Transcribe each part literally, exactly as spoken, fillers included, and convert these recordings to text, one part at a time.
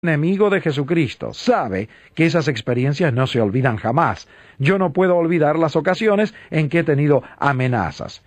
enemigo de Jesucristo sabe que esas experiencias no se olvidan jamás. Yo no puedo olvidar las ocasiones en que he tenido amenazas.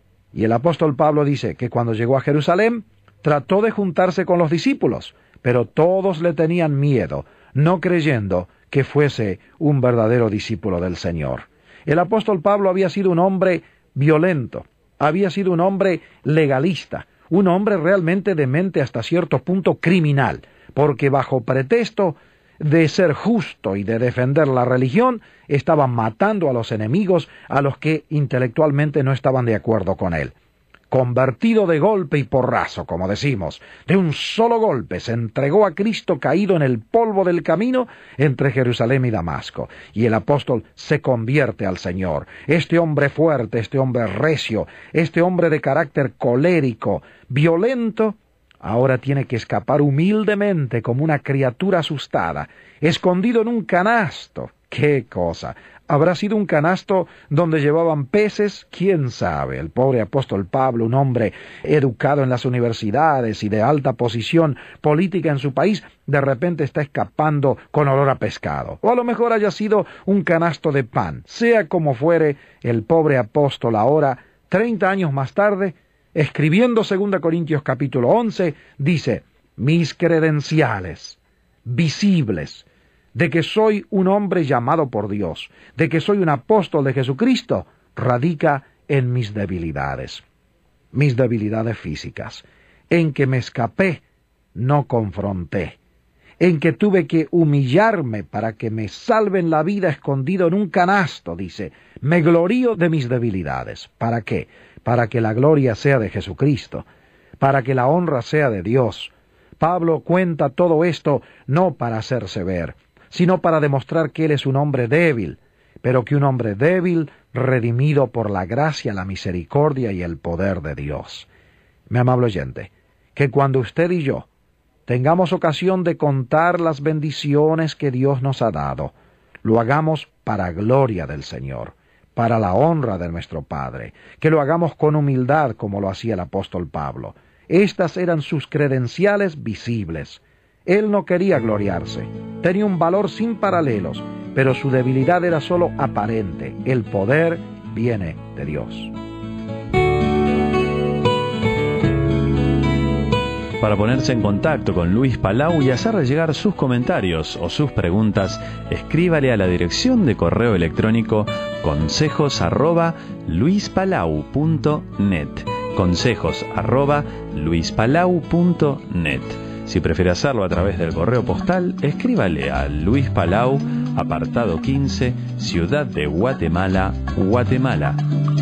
Y el apóstol Pablo dice que cuando llegó a Jerusalén, trató de juntarse con los discípulos, pero todos le tenían miedo, no creyendo que fuese un verdadero discípulo del Señor. El apóstol Pablo había sido un hombre violento, había sido un hombre legalista, un hombre realmente de mente hasta cierto punto criminal, porque bajo pretexto de ser justo y de defender la religión, estaba matando a los enemigos, a los que intelectualmente no estaban de acuerdo con él. Convertido de golpe y porrazo, como decimos, de un solo golpe se entregó a Cristo caído en el polvo del camino entre Jerusalén y Damasco, y el apóstol se convierte al Señor. Este hombre fuerte, este hombre recio, este hombre de carácter colérico, violento, ahora tiene que escapar humildemente como una criatura asustada, escondido en un canasto. ¡Qué cosa! ¿Habrá sido un canasto donde llevaban peces? ¿Quién sabe? El pobre apóstol Pablo, un hombre educado en las universidades y de alta posición política en su país, de repente está escapando con olor a pescado. O a lo mejor haya sido un canasto de pan. Sea como fuere, el pobre apóstol ahora, treinta años más tarde, escribiendo segunda Corintios capítulo once, dice: mis credenciales visibles de que soy un hombre llamado por Dios, de que soy un apóstol de Jesucristo, radica en mis debilidades, mis debilidades físicas, en que me escapé, no confronté, en que tuve que humillarme para que me salven la vida escondido en un canasto, dice, me glorío de mis debilidades. ¿Para qué? Para que la gloria sea de Jesucristo, para que la honra sea de Dios. Pablo cuenta todo esto no para hacerse ver, sino para demostrar que él es un hombre débil, pero que un hombre débil redimido por la gracia, la misericordia y el poder de Dios. Mi amable oyente, que cuando usted y yo tengamos ocasión de contar las bendiciones que Dios nos ha dado, lo hagamos para gloria del Señor, para la honra de nuestro Padre, que lo hagamos con humildad como lo hacía el apóstol Pablo. Estas eran sus credenciales visibles. Él no quería gloriarse, tenía un valor sin paralelos, pero su debilidad era solo aparente. El poder viene de Dios. Para ponerse en contacto con Luis Palau y hacerle llegar sus comentarios o sus preguntas, escríbale a la dirección de correo electrónico consejos arroba luispalau punto net. consejos arroba luispalau punto net. Si prefiere hacerlo a través del correo postal, escríbale a Luis Palau, apartado quince, Ciudad de Guatemala, Guatemala.